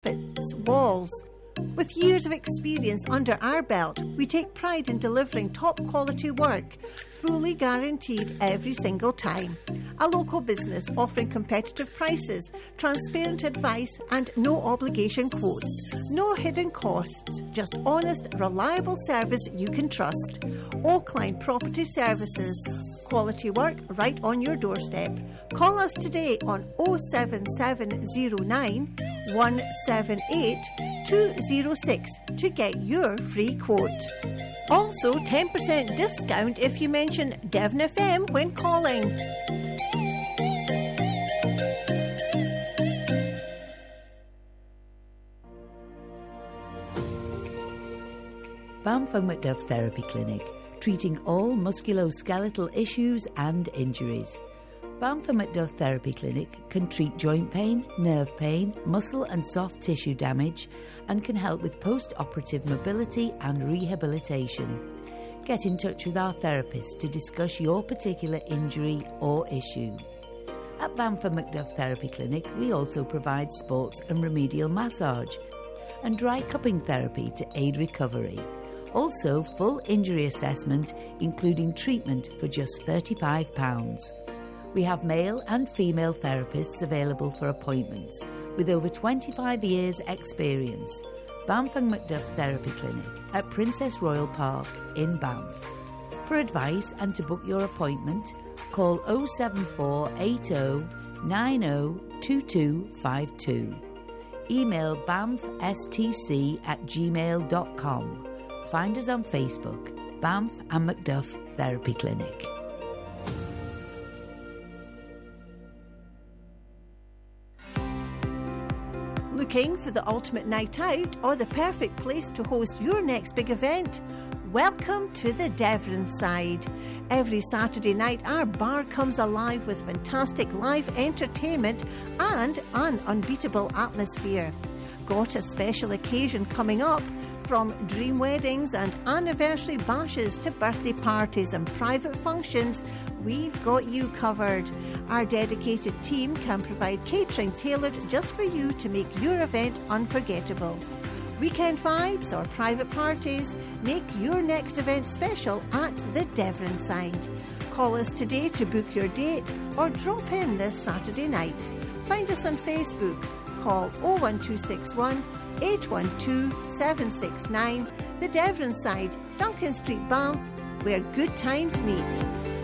carpets, walls. With years of experience under our belt, we take pride in delivering top quality work, fully guaranteed every single time. A local business offering competitive prices, transparent advice and no obligation quotes. No hidden costs, just honest, reliable service you can trust. Oakline Property Services. Quality work right on your doorstep. Call us today on 07709 178 206 to get your free quote. Also, 10% discount if you mention Devon FM when calling. Banff and Macduff Therapy Clinic, treating all musculoskeletal issues and injuries. Banff and Macduff Therapy Clinic can treat joint pain, nerve pain, muscle and soft tissue damage, and can help with post-operative mobility and rehabilitation. Get in touch with our therapist to discuss your particular injury or issue. At Banff and Macduff Therapy Clinic, we also provide sports and remedial massage and dry cupping therapy to aid recovery. Also, full injury assessment, including treatment for just £35. We have male and female therapists available for appointments with over 25 years' experience. Banff and Macduff Therapy Clinic at Princess Royal Park in Banff. For advice and to book your appointment, call 07480 902252. Email banffstc@gmail.com. Find us on Facebook, Banff and Macduff Therapy Clinic. Looking for the ultimate night out or the perfect place to host your next big event? Welcome to the Devon Side. Every Saturday night, our bar comes alive with fantastic live entertainment and an unbeatable atmosphere. Got a special occasion coming up? From dream weddings and anniversary bashes to birthday parties and private functions, we've got you covered. Our dedicated team can provide catering tailored just for you to make your event unforgettable. Weekend vibes or private parties, make your next event special at the Devon Side. Call us today to book your date or drop in this Saturday night. Find us on Facebook. Call 01261 812 769. The Devon Side, Duncan Street, Banff, where good times meet.